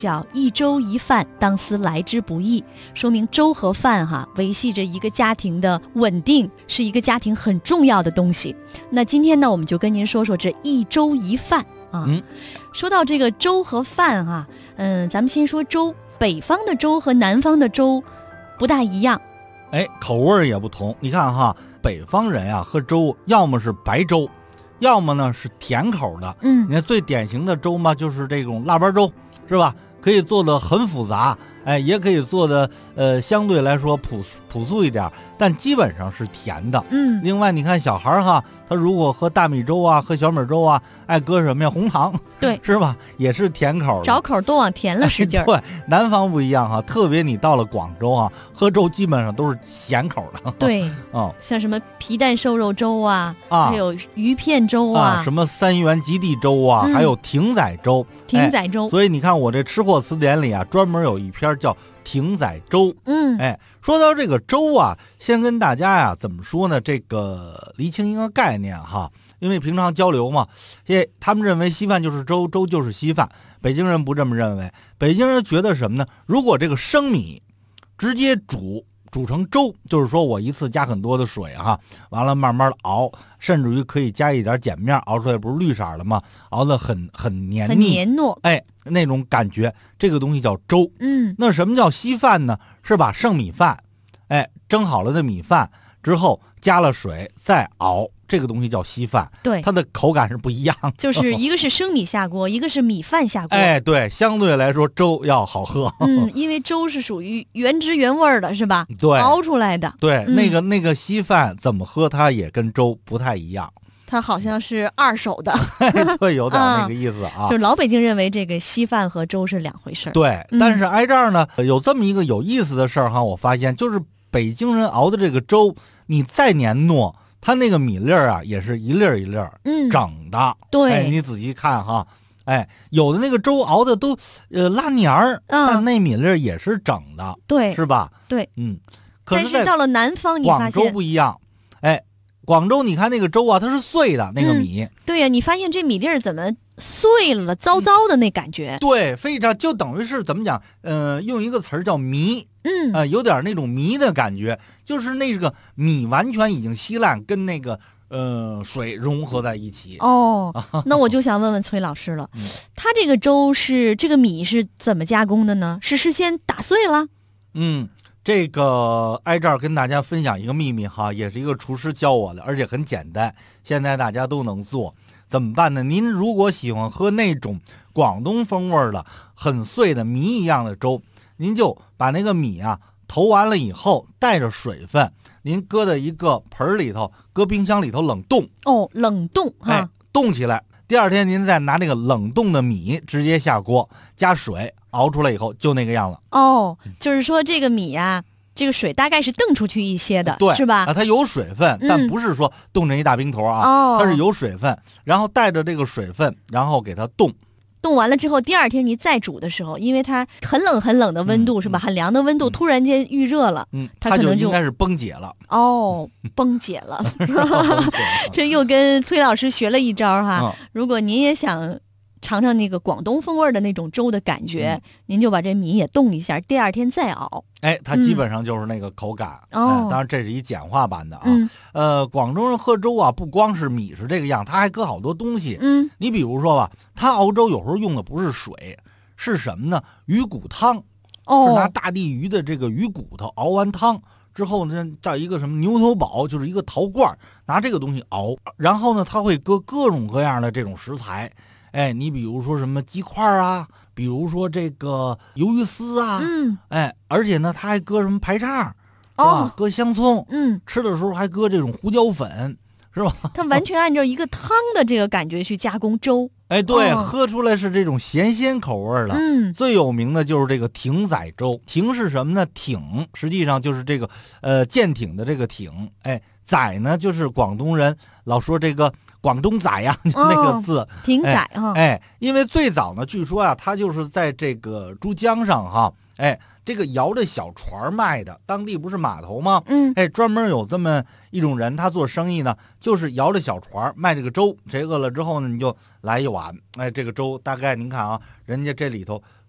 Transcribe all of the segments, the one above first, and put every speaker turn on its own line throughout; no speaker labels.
叫一粥一饭，当思来之不易，说明粥和饭维系着一个家庭的稳定，是一个家庭很重要的东西。那今天呢，我们就跟您说说这一粥一饭啊。说到这个粥和饭咱们先说粥，北方的粥和南方的粥不大一样，
口味也不同。你看北方人喝粥要么是白粥，要么呢是甜口的。你看最典型的粥嘛，就是这种腊八粥，是吧？可以做的很复杂，也可以做的相对来说朴素一点，但基本上是甜的。另外你看小孩他如果喝大米粥喝小米粥爱搁什么呀？红糖，
对，
是吧？也是甜口的，
找口都往甜了使劲儿。
对，南方不一样特别你到了广州喝粥基本上都是咸口的。
对，像什么皮蛋瘦肉粥还有鱼片粥
什么三元及第粥还有艇仔粥。
艇仔粥，
所以你看我这吃货词典里专门有一篇叫艇仔粥。说到这个粥先跟大家怎么说呢？这个厘清一个概念因为平常交流嘛，他们认为稀饭就是粥，粥就是稀饭。北京人不这么认为，北京人觉得什么呢？如果这个生米直接煮成粥，就是说我一次加很多的水完了慢慢的熬，甚至于可以加一点碱面，熬出来不是绿色的吗？熬得很黏腻，
很黏糯，
那种感觉，这个东西叫粥。那什么叫稀饭呢？是把剩米饭蒸好了的米饭之后加了水再熬，这个东西叫稀饭。
对，
它的口感是不一样的，
就是一个是生米下锅，一个是米饭下锅。
对，相对来说粥要好喝。
因为粥是属于原汁原味的，是吧？
对，
熬出来的。
对，那个稀饭怎么喝，它也跟粥不太一样。
它好像是二手的。
对，有点那个意思
就是老北京认为这个稀饭和粥是两回事。
对，但是挨这儿呢，有这么一个有意思的事儿我发现就是北京人熬的这个粥，你再黏糯，它那个米粒儿也是一粒儿一粒儿整的。
对，
你仔细看有的那个粥熬的都拉黏儿，但那米粒儿也是整的。
对，
是吧？
对，
可
但是到了南方，你发现
广州不一样。广州你看那个粥它是碎的那个米。
对呀，你发现这米粒儿怎么碎了，糟糟的那感觉。
对，非常就等于是怎么讲？用一个词儿叫糜。有点那种糜的感觉，就是那个米完全已经稀烂，跟那个水融合在一起。
那我就想问问崔老师了，他这个粥是这个米是怎么加工的呢？是事先打碎了？
这个挨这儿跟大家分享一个秘密也是一个厨师教我的，而且很简单，现在大家都能做。怎么办呢？您如果喜欢喝那种广东风味的很碎的米一样的粥，您就把那个米投完了以后带着水分，您搁在一个盆里头，搁冰箱里头冷冻。
冷冻
冻起来，第二天您再拿那个冷冻的米直接下锅加水熬出来以后就那个样子。
就是说这个米这个水大概是瞪出去一些的，
对，
是吧？
它有水分，但不是说冻成一大冰头它是有水分，然后带着这个水分，然后给它冻
完了之后，第二天你再煮的时候，因为它很冷的温度，是吧？很凉的温度，突然间预热了，它可能
就应该是崩解了。
崩解了。这又跟崔老师学了一招如果您也想尝尝那个广东风味的那种粥的感觉，您就把这米也冻一下，第二天再熬。
它基本上就是那个口感。当然这是一简化版的广州人喝粥不光是米是这个样，他还搁好多东西。你比如说吧，他熬粥有时候用的不是水，是什么呢？鱼骨汤。是拿大地鱼的这个鱼骨头熬完汤之后呢，叫一个什么牛头煲，就是一个陶罐，拿这个东西熬，然后呢他会搁各种各样的这种食材。你比如说什么鸡块比如说这个鱿鱼丝而且呢他还搁什么排叉，是吧？搁香葱，吃的时候还搁这种胡椒粉，是吧？
他完全按照一个汤的这个感觉去加工粥。
对，喝出来是这种咸鲜口味的。最有名的就是这个艇仔粥。艇是什么呢？艇实际上就是这个舰艇的这个艇。仔呢就是广东人老说这个广东仔就那个字。
艇仔
因为最早呢，据说它就是在这个珠江上这个摇着小船卖的，当地不是码头吗？专门有这么一种人，他做生意呢，就是摇着小船卖这个粥。谁饿了之后呢，你就来一碗。这个粥大概您看人家这里头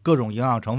各种营养成分。